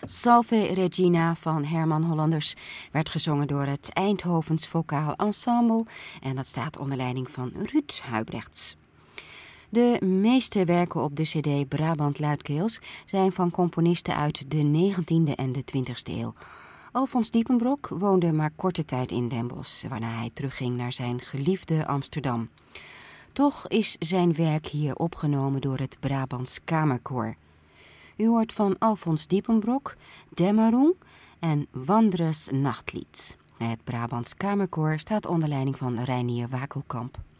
Salve Regina van Herman Hollanders werd gezongen door het Eindhovens Vocaal Ensemble en dat staat onder leiding van Ruud Huibrechts. De meeste werken op de cd Brabant Luidkeels zijn van componisten uit de 19e en de 20e eeuw. Alfons Diepenbrok woonde maar korte tijd in Den Bosch, waarna hij terugging naar zijn geliefde Amsterdam. Toch is zijn werk hier opgenomen door het Brabants Kamerkoor. U hoort van Alfons Diepenbrok, Dämmerung en Wandres Nachtlied. Het Brabants Kamerkoor staat onder leiding van Reinier Wakelkamp.